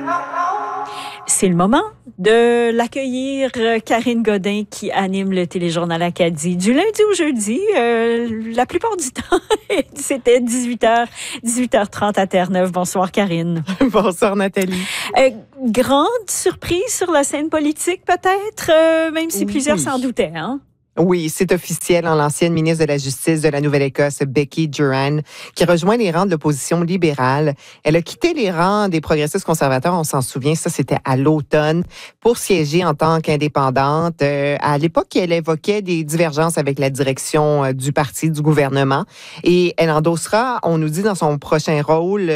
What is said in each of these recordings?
C'est le moment de l'accueillir, Karine Godin, qui anime le téléjournal Acadie du lundi au jeudi. La plupart du temps, c'était 18h30 à Terre-Neuve. Bonsoir, Karine. Bonsoir, Nathalie. Grande surprise sur la scène politique, peut-être, même si plusieurs s'en doutaient, hein? Oui, c'est officiel. L'ancienne ministre de la Justice de la Nouvelle-Écosse, Becky Duran, qui rejoint les rangs de l'opposition libérale. Elle a quitté les rangs des progressistes conservateurs, on s'en souvient, ça c'était à l'automne, pour siéger en tant qu'indépendante. À l'époque, elle évoquait des divergences avec la direction du parti, du gouvernement. Et elle endossera, on nous dit dans son prochain rôle,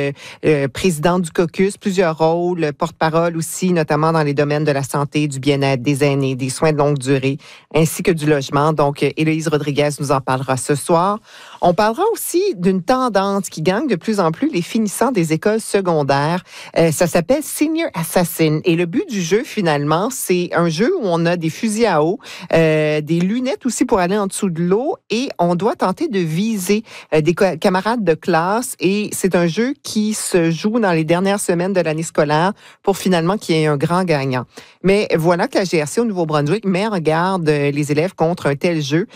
présidente du caucus, plusieurs rôles, porte-parole aussi, notamment dans les domaines de la santé, du bien-être, des aînés, des soins de longue durée, ainsi que du logement. Donc, Héloïse Rodriguez nous en parlera ce soir. On parlera aussi d'une tendance qui gagne de plus en plus les finissants des écoles secondaires. Ça s'appelle Senior Assassin. Et le but du jeu, finalement, c'est un jeu où on a des fusils à eau, des lunettes aussi pour aller en dessous de l'eau et on doit tenter de viser des camarades de classe. Et c'est un jeu qui se joue dans les dernières semaines de l'année scolaire pour finalement qu'il y ait un grand gagnant. Mais voilà que la GRC au Nouveau-Brunswick met en garde les élèves contre un tel jeu.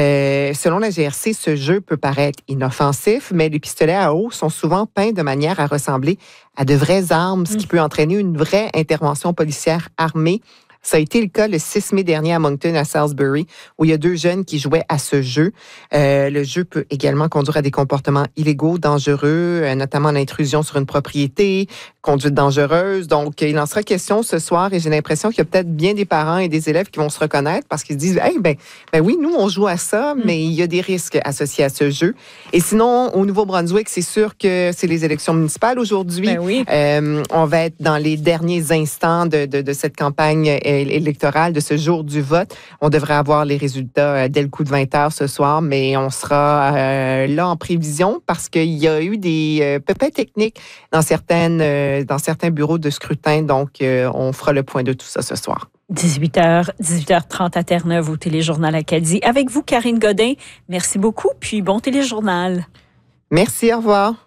Selon la GRC, ce jeu peut paraître inoffensif, mais les pistolets à eau sont souvent peints de manière à ressembler à de vraies armes, ce qui peut entraîner une vraie intervention policière armée. Ça a été le cas le 6 mai dernier à Moncton, à Salisbury, où il y a 2 jeunes qui jouaient à ce jeu. Le jeu peut également conduire à des comportements illégaux, dangereux, notamment l'intrusion sur une propriété, conduite dangereuse. Donc, il en sera question ce soir et j'ai l'impression qu'il y a peut-être bien des parents et des élèves qui vont se reconnaître parce qu'ils se disent « Hey, ben oui, nous, on joue à ça, mais il y a des risques associés à ce jeu. » Et sinon, au Nouveau-Brunswick, c'est sûr que c'est les élections municipales aujourd'hui. Ben oui. On va être dans les derniers instants de cette campagne électorale, de ce jour du vote. On devrait avoir les résultats dès le coup de 20 heures ce soir, mais on sera là en prévision parce qu'il y a eu des pépins techniques dans certains bureaux de scrutin. Donc, on fera le point de tout ça ce soir. 18h30 à Terre-Neuve au téléjournal Acadie. Avec vous, Karine Godin. Merci beaucoup, puis bon téléjournal. Merci, au revoir.